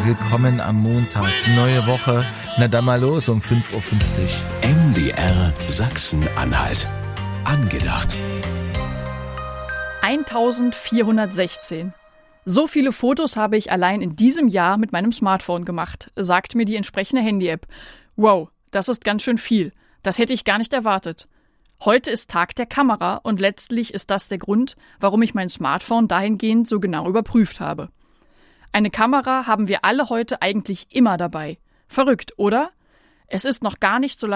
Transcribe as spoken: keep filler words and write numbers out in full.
herzlich willkommen am Montag. Neue Woche, na dann mal los um fünf Uhr fünfzig. M D R Sachsen-Anhalt. Angedacht. eintausendvierhundertsechzehn. So viele Fotos habe ich allein in diesem Jahr mit meinem Smartphone gemacht, sagt mir die entsprechende Handy-App. Wow, das ist ganz schön viel. Das hätte ich gar nicht erwartet. Heute ist Tag der Kamera und letztlich ist das der Grund, warum ich mein Smartphone dahingehend so genau überprüft habe. Eine Kamera haben wir alle heute eigentlich immer dabei. Verrückt, oder? Es ist noch gar nicht so lange